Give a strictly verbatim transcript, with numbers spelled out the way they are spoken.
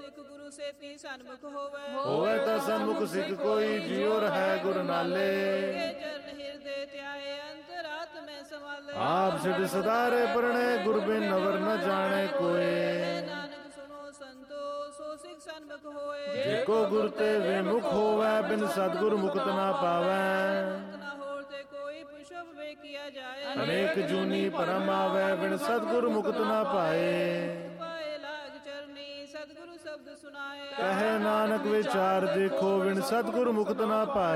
ਸਿੱਖ ਗੁਰੂ ਸੇਤੀ ਸਨਮੁਖ ਹੋਵੇ। ਹੋਵੇ ਤਾਂ ਸਨਮੁਖ ਸਿੱਖ ਕੋਈ, ਜਿਉ ਰਹੈ ਗੁਰ ਨਾਲੇ। ਇਹ ਚਰਨ ਹਿਰਦੇ ਧਿਆਏ, ਅੰਤਰਾਤ ਮੈਂ ਸੰਭਾਲੇ। ਆਪ ਸਿਧ ਸਦਾਰੇ ਪਰਣੇ, ਗੁਰ ਬਿਨ ਅਵਰ ਨ ਜਾਣੇ ਕੋਏ। ਨਾਨਕ ਸੁਨੋ ਸੰਤੋ, ਸੋ ਸਿੱਖ ਸਨਮੁਖ ਹੋਏ। ਜੇ ਕੋ ਗੁਰ ਤੇ ਵਿਮੁਖ ਹੋਵੇ, ਬਿਨ ਸਤਿਗੁਰ ਮੁਕਤ ਨਾ ਪਾਵੈ। ਨਾ ਹੋਰ ਤੇ ਕੋਈ ਪੁਸ਼ਪ ਵੇਖਿਆ ਜਾਏ। ਅਨੇਕ ਜੂਨੀ ਭਰਮ ਆਵੈ, ਬਿਨ ਸਤਿਗੁਰ ਮੁਕਤ ਨਾ ਪਾਏ। ਪਾਏ ਲਾਗ ਚਰਨੀ, ਸਤਿਗੁਰੂ ਸ਼ਬਦ ਸੁਨਾਏ। ਕਹੇ ਨਾਨਕ ਵਿਚਾਰ ਦੇਖੋ, ਬਿਨ ਸਤਿਗੁਰ ਮੁਕਤ ਨਾ ਪਾਏ।